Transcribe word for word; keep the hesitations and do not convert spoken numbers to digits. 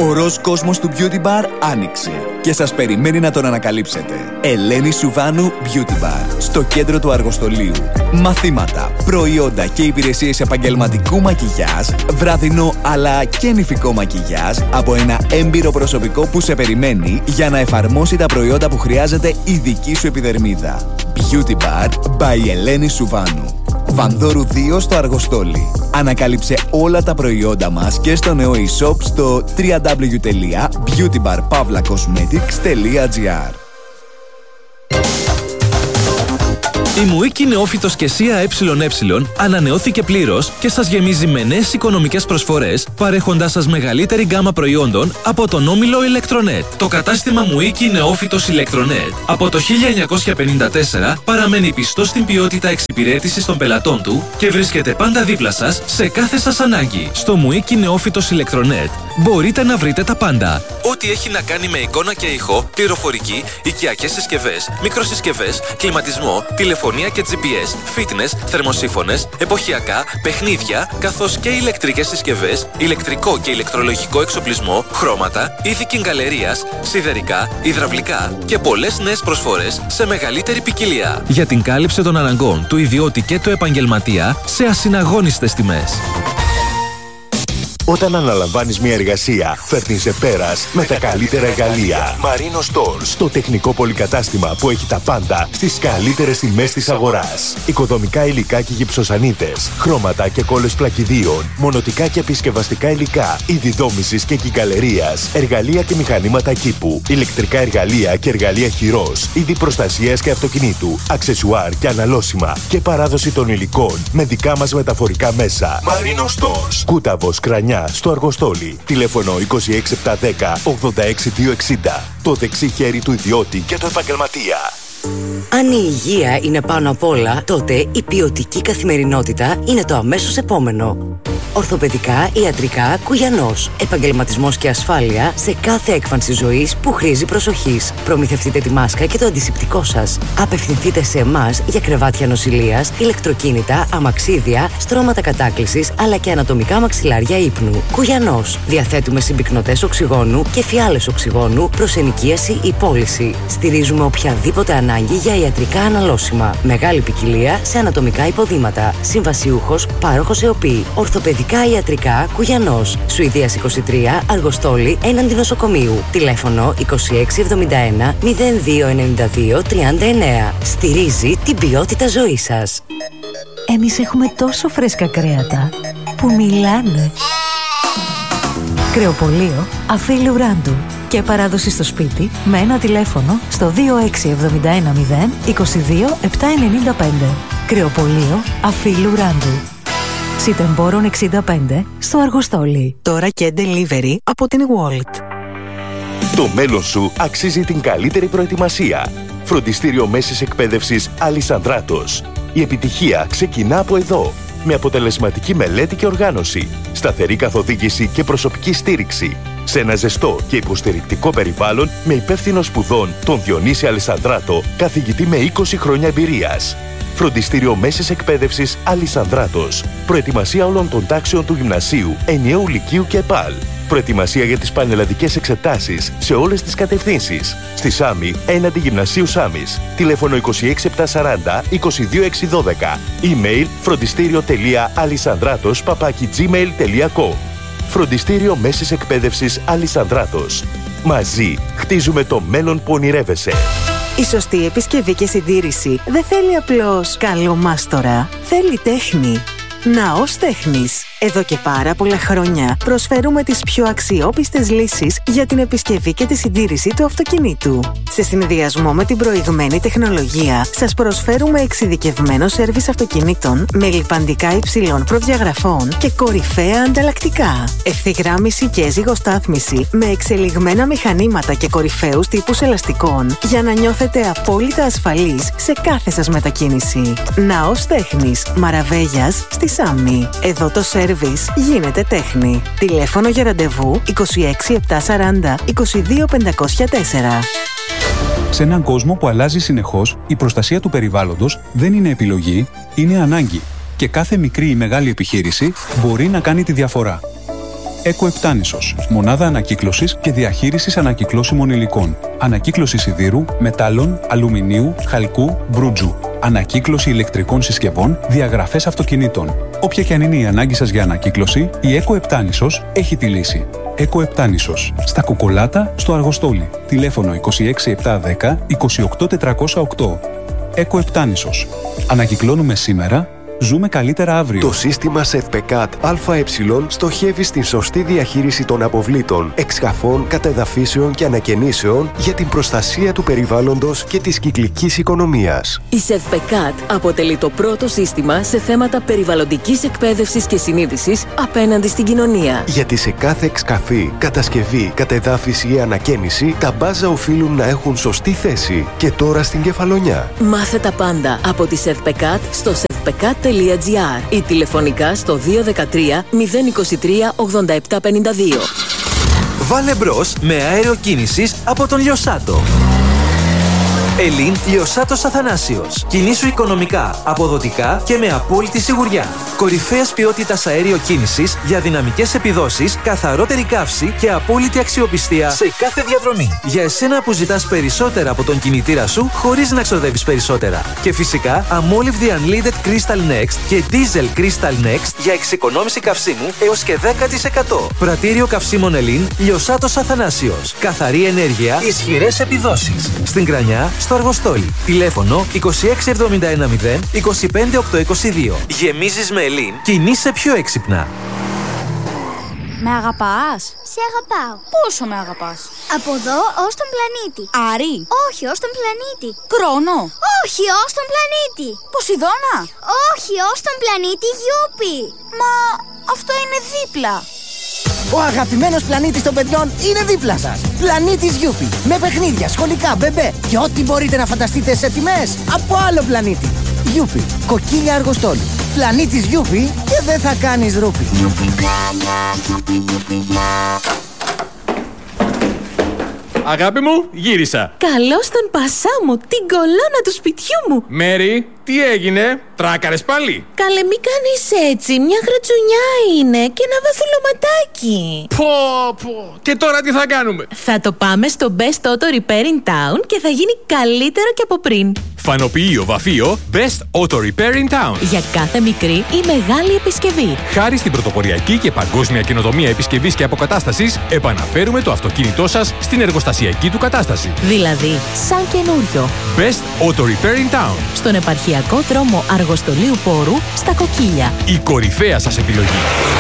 Ο ροζ κόσμος του Beauty Bar άνοιξε και σας περιμένει να τον ανακαλύψετε. Ελένη Σουβάνου Beauty Bar, στο κέντρο του Αργοστολίου. Μαθήματα, προϊόντα και υπηρεσίες επαγγελματικού μακιγιάζ, βραδινό αλλά και νηφικό μακιγιάζ από ένα έμπειρο προσωπικό που σε περιμένει για να εφαρμόσει τα προϊόντα που χρειάζεται η δική σου επιδερμίδα. Beauty Bar by Ελένη Σουβάνου. Βανδόρου δύο στο Αργοστόλι. Ανακάλυψε όλα τα προϊόντα μας και στο νέο e-shop στο double-u double-u double-u τελεία beauty bar pavla cosmetics τελεία gr. Η Μουίκη Νεόφυτος και ΣΥΑ ΕΕ ανανεώθηκε πλήρως και σας γεμίζει με νέες οικονομικές προσφορές, παρέχοντάς σας μεγαλύτερη γκάμα προϊόντων από τον όμιλο Electronet. Το κατάστημα Μουίκη Νεόφυτος Electronet από το χίλια εννιακόσια πενήντα τέσσερα παραμένει πιστό στην ποιότητα εξυπηρέτησης των πελατών του και βρίσκεται πάντα δίπλα σας σε κάθε σας ανάγκη. Στο Μουίκη Νεόφυτος Electronet μπορείτε να βρείτε τα πάντα. Ό,τι έχει να κάνει με εικόνα και ήχο, πληροφορική, οικιακές συσκευές, μικροσυσκευές, κλιματισμό, τηλεφωνία και τζι πι ες, fitness, θερμοσύφωνες, εποχιακά, παιχνίδια, καθώς και ηλεκτρικές συσκευές, ηλεκτρικό και ηλεκτρολογικό εξοπλισμό, χρώματα, είδη κιγκαλερίας, σιδερικά, υδραυλικά και πολλές νέες προσφορές σε μεγαλύτερη ποικιλία. Για την κάλυψη των αναγκών του ιδιώτη και του επαγγελματία σε ασυναγώνιστες τιμές. Όταν αναλαμβάνεις μια εργασία, φέρνεις σε πέρας με τα καλύτερα εργαλεία. Marino Stores, το τεχνικό πολυκατάστημα που έχει τα πάντα στις καλύτερες τιμές της αγοράς. Οικοδομικά υλικά και γυψοσανίδες, χρώματα και κόλλες πλακιδίων, μονοτικά και επισκευαστικά υλικά, είδη δόμησης και κυκαλερίας, εργαλεία και μηχανήματα κήπου, ηλεκτρικά εργαλεία και εργαλεία χειρός, είδη προστασίας και αυτοκινήτου, αξεσουάρ και αναλώσιμα και παράδοση των υλικών με δικά μας μεταφορικά μέσα. Marino Stores, Κούταβος, Κρανιά, στο Αργοστόλι. Τηλέφωνο είκοσι έξι επτακόσια δέκα ογδόντα έξι διακόσια εξήντα. Το δεξί χέρι του ιδιώτη και του επαγγελματία. Αν η υγεία είναι πάνω απ' όλα, τότε η ποιοτική καθημερινότητα είναι το αμέσως επόμενο. Ορθοπαιδικά, ιατρικά, Κουγιανός. Επαγγελματισμός και ασφάλεια σε κάθε έκφανση ζωής που χρήζει προσοχής. Προμηθευτείτε τη μάσκα και το αντισηπτικό σας. Απευθυνθείτε σε εμάς για κρεβάτια νοσηλείας, ηλεκτροκίνητα, αμαξίδια, στρώματα κατάκλησης αλλά και ανατομικά μαξιλάρια ύπνου. Κουγιανός. Διαθέτουμε συμπυκνωτές οξυγόνου και φιάλες οξυγόνου προς ενοικίαση ή πώληση. Στηρίζουμε οποιαδήποτε ανάγκη για ιατρικά αναλώσιμα. Μεγάλη ποικιλία σε ανατομικά υποδήματα. Συμβασιούχος, πάροχος ΕΟΠΗ. Ορθοπαιδικά ιατρικά Κουγιανός. Σουηδίας είκοσι τρία, Αργοστόλι, έναντι νοσοκομείου. Τηλέφωνο είκοσι έξι εβδομήντα ένα μηδέν δύο ενενήντα δύο τριάντα εννέα. Στηρίζει την ποιότητα ζωής σας. Εμείς έχουμε τόσο φρέσκα κρέατα που μιλάνε. Κρεοπωλείο Αφίλου Ράντου. Και παράδοση στο σπίτι με ένα τηλέφωνο στο δύο έξι εβδομήντα ένα μηδέν είκοσι δύο επτακόσια ενενήντα πέντε. Κρεοπωλείο Αφίλου Ράντου. Σιτεμπόρων εξήντα πέντε στο Αργοστόλι. Τώρα και delivery από την Walt. Το μέλλον σου αξίζει την καλύτερη προετοιμασία. Φροντιστήριο Μέσης Εκπαίδευσης Αλισανδράτος. Η επιτυχία ξεκινά από εδώ. Με αποτελεσματική μελέτη και οργάνωση, σταθερή καθοδήγηση και προσωπική στήριξη. Σε ένα ζεστό και υποστηρικτικό περιβάλλον με υπεύθυνο σπουδών τον Διονύση Αλισανδράτο, καθηγητή με είκοσι χρόνια εμπειρίας. Φροντιστήριο Μέσης Εκπαίδευσης Αλισανδράτος. Προετοιμασία όλων των τάξεων του γυμνασίου, ενιαίου λυκείου και ΕΠΑΛ. Προετοιμασία για τις πανελλαδικές εξετάσεις σε όλες τις κατευθύνσεις. Στη Σάμι, έναντι γυμνασίου Σάμις. Τηλέφωνο είκοσι έξι επτακόσια σαράντα είκοσι δύο εξακόσια δώδεκα. Email φροντιστήριο.αλισανδράτος παπάκι gmail τελεία com. Φροντιστήριο Μέσης Εκπαίδευσης Αλισανδράτος. Μαζί χτίζουμε το μέλλον που ονειρεύεσαι. Η σωστή επισκευή και συντήρηση δεν θέλει απλώς καλό μάστορα. Θέλει τέχνη. Ναός Τέχνης. Εδώ και πάρα πολλά χρόνια προσφέρουμε τις πιο αξιόπιστες λύσεις για την επισκευή και τη συντήρηση του αυτοκινήτου. Σε συνδυασμό με την προηγμένη τεχνολογία, σας προσφέρουμε εξειδικευμένο σέρβις αυτοκινήτων με λιπαντικά υψηλών προδιαγραφών και κορυφαία ανταλλακτικά. Ευθυγράμμιση και ζυγοστάθμιση με εξελιγμένα μηχανήματα και κορυφαίους τύπους ελαστικών για να νιώθετε απόλυτα ασφαλείς σε κάθε σας μετακίνηση. Ναός Τέχνης. Μαραβέγιας στη Σάμι. Εδώ το σέρβις γίνεται τέχνη. Τηλέφωνο για ραντεβού είκοσι έξι επτακόσια σαράντα είκοσι δύο πεντακόσια τέσσερα. Σε έναν κόσμο που αλλάζει συνεχώς, η προστασία του περιβάλλοντος δεν είναι επιλογή, είναι ανάγκη. Και κάθε μικρή ή μεγάλη επιχείρηση μπορεί να κάνει τη διαφορά. Εκοεπτάνησος. Μονάδα ανακύκλωσης και διαχείρισης ανακυκλώσιμων υλικών. Ανακύκλωση σιδήρου, μετάλλων, αλουμινίου, χαλκού, μπρούτζου. Ανακύκλωση ηλεκτρικών συσκευών, διαγραφές αυτοκινήτων. Όποια και αν είναι η ανάγκη σας για ανακύκλωση, η Εκοεπτάνησος έχει τη λύση. Εκοεπτάνησος. Στα Κουκολάτα, στο Αργοστόλι. Τηλέφωνο είκοσι έξι επτακόσια δέκα είκοσι οκτώ τετρακόσια οκτώ. Εκοεπτάνησος. Ανακυκλώνουμε σήμερα, ζούμε καλύτερα αύριο. Το σύστημα ΣΕΔΠΕΚΑΤ ΑΕ στοχεύει στην σωστή διαχείριση των αποβλήτων, εξκαφών, κατεδαφίσεων και ανακαινήσεων για την προστασία του περιβάλλοντος και της κυκλικής οικονομίας. Η ΣΕΔΠΕΚΑΤ αποτελεί το πρώτο σύστημα σε θέματα περιβαλλοντικής εκπαίδευσης και συνείδησης απέναντι στην κοινωνία. Γιατί σε κάθε εξκαφή, κατασκευή, κατεδάφιση ή ανακαίνιση, τα μπάζα οφείλουν να έχουν σωστή θέση. Και τώρα στην Κεφαλονιά. Μάθε τα πάντα από τη ΣΕΔΠΕΚΑΤ στο σεδπεκάτ τελεία τζι άρ ή τηλεφωνικά στο δύο ένα τρία μηδέν είκοσι τρία ογδόντα επτά πενήντα δύο. Βάλε μπρος με αέριο κίνησης από τον Λιοσάτο. Ελλήν Λιοσάτος Αθανάσιος. Κινήσου οικονομικά, αποδοτικά και με απόλυτη σιγουριά. Κορυφαίας ποιότητας αέριο κίνησης για δυναμικές επιδόσεις, καθαρότερη καύση και απόλυτη αξιοπιστία σε κάθε διαδρομή. Για εσένα που ζητάς περισσότερα από τον κινητήρα σου χωρίς να ξοδεύεις περισσότερα. Και φυσικά Amolive The Unleaded Crystal Next και Diesel Crystal Next για εξοικονόμηση καυσίμου έως και δέκα τοις εκατό. Πρατήριο καυσίμων Ελλήν Λιοσάτος Αθανάσιος. Καθαρή ενέργεια, ισχυρές επιδόσεις. Στην Κρανιά, στο Αργοστόλι. Τηλέφωνο είκοσι έξι εβδομήντα ένα μηδέν είκοσι πέντε οκτακόσια είκοσι δύο. Γεμίζεις με Ελλήν, κινείσαι πιο έξυπνα. Με αγαπάς? Σε αγαπάω. Πόσο με αγαπάς? Από εδώ ως τον πλανήτη. Άρη? Όχι, ως τον πλανήτη. Κρόνο? Όχι, ως τον πλανήτη. Ποσειδώνα? Όχι, ως τον πλανήτη Γιούπι. Μα αυτό είναι δίπλα. Ο αγαπημένος πλανήτης των παιδιών είναι δίπλα σας. Πλανήτης Γιούπι. Με παιχνίδια, σχολικά, μπεμπέ και ό,τι μπορείτε να φανταστείτε σε τιμές από άλλο πλανήτη. Γιούπι. Κοκκίλια Αργοστόλι. Πλανήτης Γιούπι και δεν θα κάνεις ρούπι. Αγάπη μου, γύρισα. Καλώς τον πασά μου, την κολόνα του σπιτιού μου. Μέρι, τι έγινε, τράκαρες πάλι? Καλέ, μη κάνεις έτσι, μια γρατσουνιά είναι και ένα βαθουλωματάκι. Πω, πω, και τώρα τι θα κάνουμε? Θα το πάμε στο Best Auto Repair in Town και θα γίνει καλύτερο και από πριν. Φανοποιείο βαφείο Best Auto Repair in Town. Για κάθε μικρή ή μεγάλη επισκευή. Χάρη στην πρωτοποριακή και παγκόσμια καινοτομία επισκευής και αποκατάστασης, επαναφέρουμε το αυτοκίνητό σας στην εργοστασιακή του κατάσταση. Δηλαδή, σαν καινούριο. Best Auto Repair in Town. Στον επαρχιακό δρόμο Αργοστολίου Πόρου, στα Κοκκίλια. Η κορυφαία σας επιλογή.